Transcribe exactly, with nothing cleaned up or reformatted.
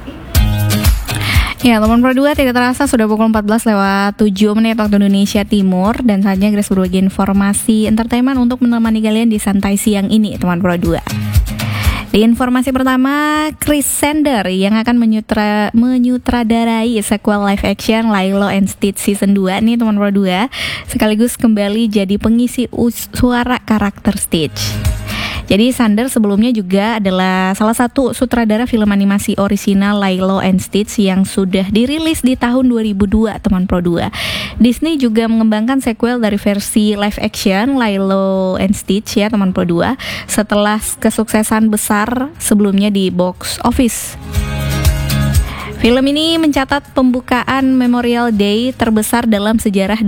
Ya, teman Pro dua, tidak terasa sudah pukul empat belas lewat tujuh menit waktu Indonesia Timur. Dan saatnya Grace berbagi informasi entertainment untuk menemani kalian di santai siang ini, teman Pro dua. Di informasi pertama, Chris Sander yang akan menyutra, menyutradarai sequel live action Lilo and Stitch season dua nih, teman Pro dua, sekaligus kembali jadi pengisi us- suara karakter Stitch. Jadi Sander sebelumnya juga adalah salah satu sutradara film animasi orisinal Lilo and Stitch yang sudah dirilis di tahun dua ribu dua, teman Pro dua. Disney juga mengembangkan sequel dari versi live action Lilo and Stitch ya, teman Pro dua, setelah kesuksesan besar sebelumnya di box office. Film ini mencatat pembukaan Memorial Day terbesar dalam sejarah